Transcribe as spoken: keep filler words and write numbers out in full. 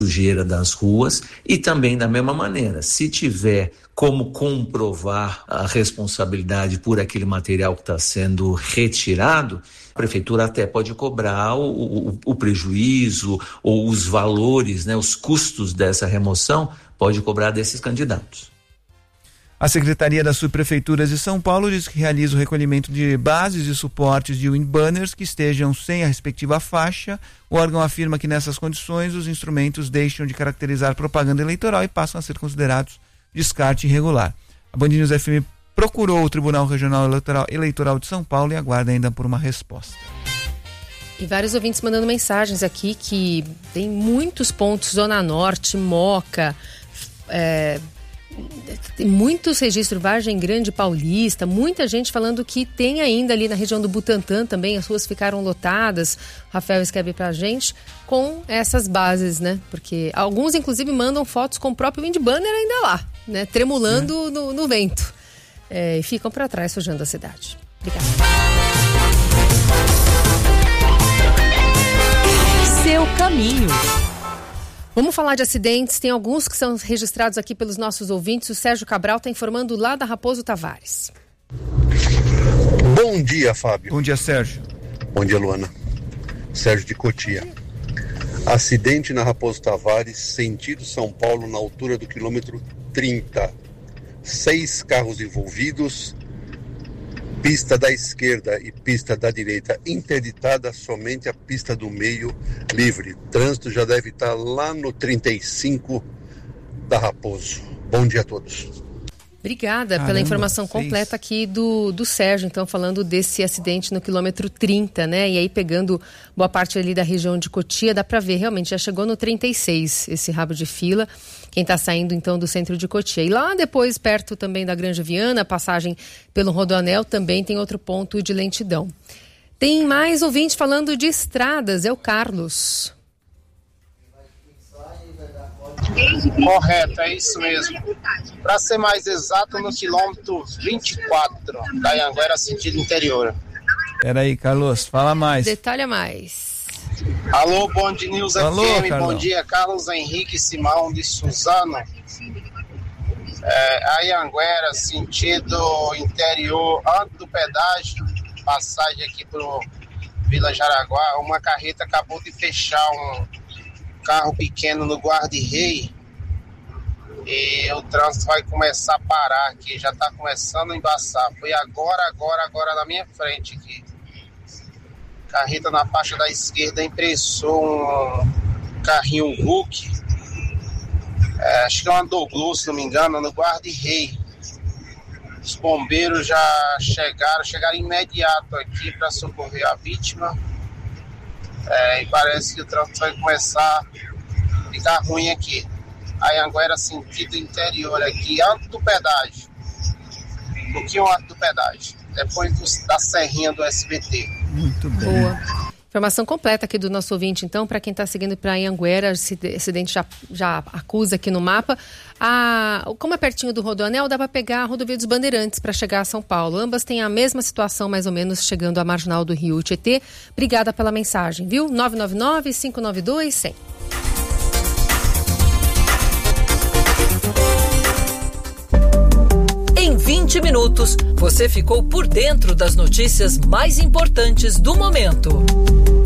sujeira das ruas e também da mesma maneira, se tiver como comprovar a responsabilidade por aquele material que está sendo retirado, a prefeitura até pode cobrar o, o, o prejuízo ou os valores, né, os custos dessa remoção, pode cobrar desses candidatos. A Secretaria das Subprefeituras de São Paulo diz que realiza o recolhimento de bases e suportes de windbanners que estejam sem a respectiva faixa. O órgão afirma que nessas condições os instrumentos deixam de caracterizar propaganda eleitoral e passam a ser considerados descarte irregular. A Band News F M procurou o Tribunal Regional Eleitoral, Eleitoral de São Paulo e aguarda ainda por uma resposta. E vários ouvintes mandando mensagens aqui que tem muitos pontos, Zona Norte, Moca, é... tem muitos registros, Vargem Grande, Paulista, muita gente falando que tem ainda ali na região do Butantã também, as ruas ficaram lotadas. O Rafael escreve pra gente com essas bases, né? Porque alguns inclusive mandam fotos com o próprio windbanner ainda lá, né? Tremulando é. no, no vento. É, e ficam para trás sujando a cidade. Obrigada. Seu caminho. Vamos falar de acidentes, tem alguns que são registrados aqui pelos nossos ouvintes. O Sérgio Cabral está informando lá da Raposo Tavares. Bom dia, Fábio. Bom dia, Sérgio. Bom dia, Luana. Sérgio de Cotia. Acidente na Raposo Tavares, sentido São Paulo, na altura do quilômetro trinta. Seis carros envolvidos, pista da esquerda e pista da direita interditada, somente a pista do meio livre. Trânsito já deve estar lá no trinta e cinco da Raposo. Bom dia a todos. Obrigada Caramba, pela informação seis. completa aqui do, do Sérgio, então, falando desse acidente no quilômetro trinta, né? E aí, pegando boa parte ali da região de Cotia, dá para ver, realmente, já chegou no trinta e seis, esse rabo de fila, quem está saindo, então, do centro de Cotia. E lá depois, perto também da Granja Viana, passagem pelo Rodoanel, também tem outro ponto de lentidão. Tem mais ouvinte falando de estradas, é o Carlos. Correto, é isso mesmo. Para ser mais exato, no quilômetro vinte e quatro da Anhanguera, sentido interior. Peraí, Carlos, fala mais. Detalha mais. Alô, Band News Alô, F M, Carlão. bom dia, Carlos Henrique Simão de Suzano. É, Anhanguera, sentido interior, antes do pedágio, passagem aqui pro Vila Jaraguá, uma carreta acabou de fechar um carro pequeno no Guarda-Rei e o trânsito vai começar a parar aqui, já está começando a embaçar. Foi agora, agora, agora na minha frente aqui. Carreta na faixa da esquerda impressou um carrinho Hulk, é, acho que é uma Douglas, se não me engano, no Guarda-Rei. Os bombeiros já chegaram, chegaram imediato aqui para socorrer a vítima. É, e parece que o trânsito vai começar a ficar ruim aqui. Aí agora sentido interior aqui, antes do pedágio. Um pouquinho antes do pedágio. Depois do, da serrinha do S B T. Muito bem. Boa. Informação completa aqui do nosso ouvinte, então, para quem está seguindo para Anhanguera, esse acidente já, já acusa aqui no mapa. A, como é pertinho do Rodoanel, dá para pegar a rodovia dos Bandeirantes para chegar a São Paulo. Ambas têm a mesma situação, mais ou menos, chegando à marginal do Rio Tietê. Obrigada pela mensagem, viu? nove nove nove, cinco nove dois, cem. Em vinte minutos, você ficou por dentro das notícias mais importantes do momento.